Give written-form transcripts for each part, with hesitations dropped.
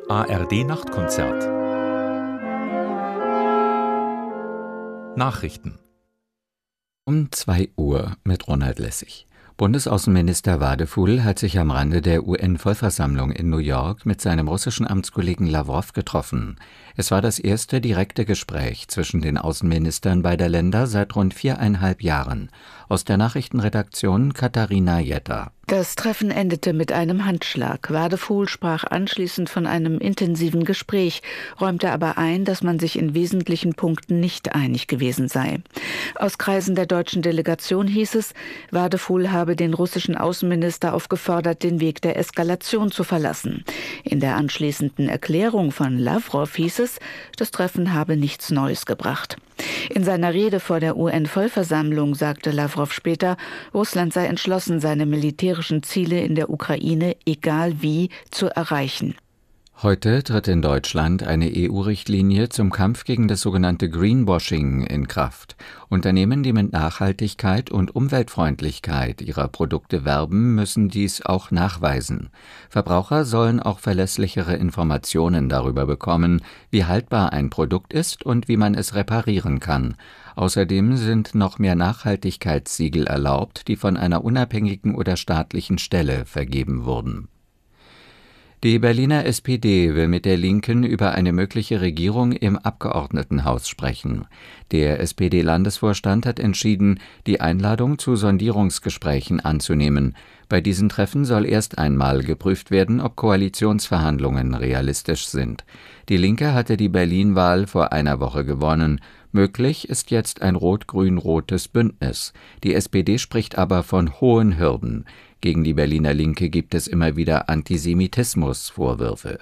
ARD-Nachtkonzert. Nachrichten. Um 2 Uhr mit Ronald Lessig. Bundesaußenminister Wadephul hat sich am Rande der UN-Vollversammlung in New York mit seinem russischen Amtskollegen Lawrow getroffen. Es war das erste direkte Gespräch zwischen den Außenministern beider Länder seit rund 4,5 Jahren. Aus der Nachrichtenredaktion Katharina Jetter. Das Treffen endete mit einem Handschlag. Wadephul sprach anschließend von einem intensiven Gespräch, räumte aber ein, dass man sich in wesentlichen Punkten nicht einig gewesen sei. Aus Kreisen der deutschen Delegation hieß es, Wadephul habe den russischen Außenminister aufgefordert, den Weg der Eskalation zu verlassen. In der anschließenden Erklärung von Lawrow hieß es, das Treffen habe nichts Neues gebracht. In seiner Rede vor der UN-Vollversammlung sagte Lawrow später, Russland sei entschlossen, seine militärischen Ziele in der Ukraine, egal wie, zu erreichen. Heute tritt in Deutschland eine EU-Richtlinie zum Kampf gegen das sogenannte Greenwashing in Kraft. Unternehmen, die mit Nachhaltigkeit und Umweltfreundlichkeit ihrer Produkte werben, müssen dies auch nachweisen. Verbraucher sollen auch verlässlichere Informationen darüber bekommen, wie haltbar ein Produkt ist und wie man es reparieren kann. Außerdem sind noch mehr Nachhaltigkeitssiegel erlaubt, die von einer unabhängigen oder staatlichen Stelle vergeben wurden. Die Berliner SPD will mit der Linken über eine mögliche Regierung im Abgeordnetenhaus sprechen. Der SPD-Landesvorstand hat entschieden, die Einladung zu Sondierungsgesprächen anzunehmen. Bei diesen Treffen soll erst einmal geprüft werden, ob Koalitionsverhandlungen realistisch sind. Die Linke hatte die Berlin-Wahl vor einer Woche gewonnen. Möglich ist jetzt ein rot-grün-rotes Bündnis. Die SPD spricht aber von hohen Hürden. Gegen die Berliner Linke gibt es immer wieder Antisemitismusvorwürfe.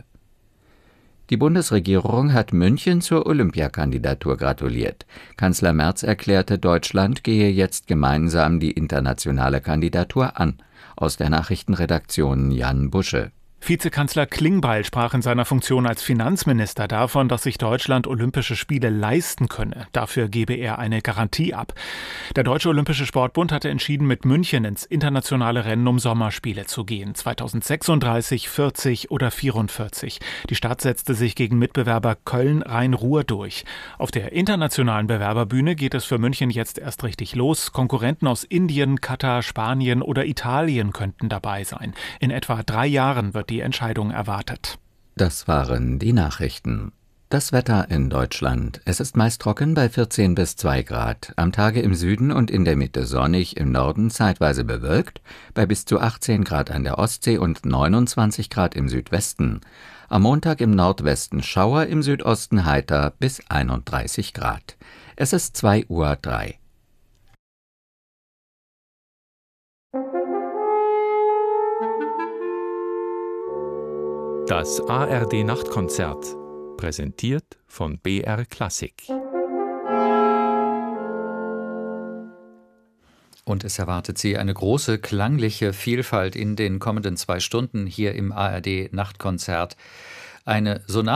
Die Bundesregierung hat München zur Olympiakandidatur gratuliert. Kanzler Merz erklärte, Deutschland gehe jetzt gemeinsam die internationale Kandidatur an. Aus der Nachrichtenredaktion Jan Busche. Vizekanzler Klingbeil sprach in seiner Funktion als Finanzminister davon, dass sich Deutschland Olympische Spiele leisten könne. Dafür gebe er eine Garantie ab. Der Deutsche Olympische Sportbund hatte entschieden, mit München ins internationale Rennen um Sommerspiele zu gehen. 2036, 40 oder 44. Die Stadt setzte sich gegen Mitbewerber Köln-Rhein-Ruhr durch. Auf der internationalen Bewerberbühne geht es für München jetzt erst richtig los. Konkurrenten aus Indien, Katar, Spanien oder Italien könnten dabei sein. In etwa 3 Jahren wird die Entscheidung erwartet. Das waren die Nachrichten. Das Wetter in Deutschland. Es ist meist trocken bei 14 bis 2 Grad. Am Tage im Süden und in der Mitte sonnig, im Norden zeitweise bewölkt, bei bis zu 18 Grad an der Ostsee und 29 Grad im Südwesten. Am Montag im Nordwesten Schauer, im Südosten heiter bis 31 Grad. Es ist 2:03 Uhr. Das ARD-Nachtkonzert, präsentiert von BR Klassik. Und es erwartet Sie eine große klangliche Vielfalt in den kommenden 2 Stunden hier im ARD-Nachtkonzert. Eine Sonate